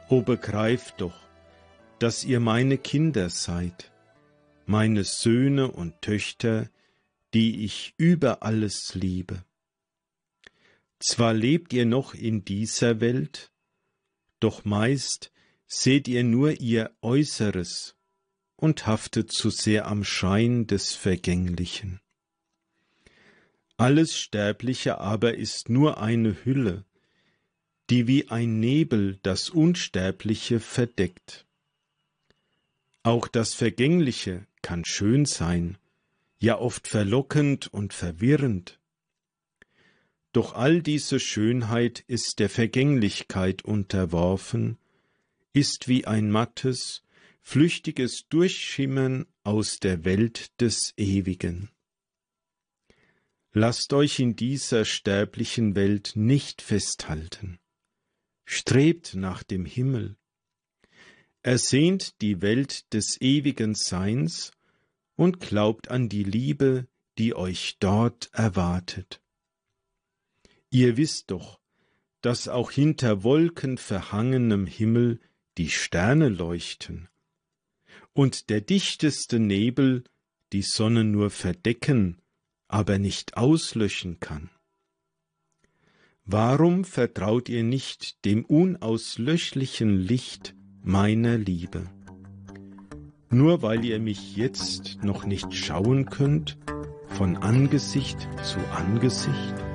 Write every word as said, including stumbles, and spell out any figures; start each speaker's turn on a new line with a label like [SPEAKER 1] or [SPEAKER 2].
[SPEAKER 1] O begreift doch, dass ihr meine Kinder seid, meine Söhne und Töchter, die ich über alles liebe. Zwar lebt ihr noch in dieser Welt, doch meist seht ihr nur ihr Äußeres und haftet zu sehr am Schein des Vergänglichen. Alles Sterbliche aber ist nur eine Hülle, die wie ein Nebel das Unsterbliche verdeckt. Auch das Vergängliche kann schön sein, ja oft verlockend und verwirrend. Doch all diese Schönheit ist der Vergänglichkeit unterworfen, ist wie ein mattes, flüchtiges Durchschimmern aus der Welt des Ewigen. Lasst euch in dieser sterblichen Welt nicht festhalten. Strebt nach dem Himmel. Ersehnt die Welt des ewigen Seins und glaubt an die Liebe, die euch dort erwartet. Ihr wisst doch, dass auch hinter wolkenverhangenem Himmel die Sterne leuchten und der dichteste Nebel die Sonne nur verdecken, aber nicht auslöschen kann. Warum vertraut ihr nicht dem unauslöschlichen Licht meiner Liebe? Nur weil ihr mich jetzt noch nicht schauen könnt, von Angesicht zu Angesicht?